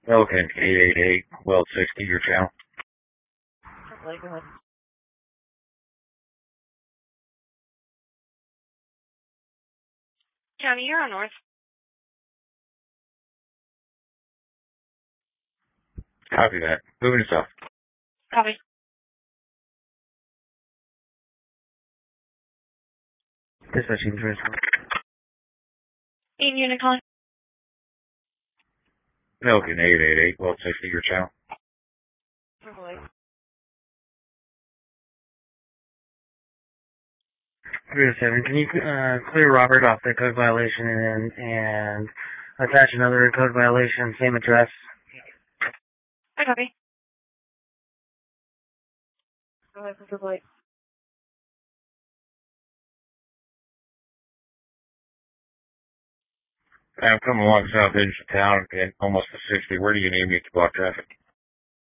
Elkin 888, Weld 60, your channel. Okay, go ahead. County, you're on north. Copy that. Moving to south. Copy. Dispatching transfer. 8 unit calling. Elkin 888, Weld 60, your channel. Okay. 307, can you clear Robert off the code violation and attach another code violation, same address? I copy. Go ahead, Mr. Blake. I'm coming along south edge of town, and almost to 60. Where do you need me to block traffic?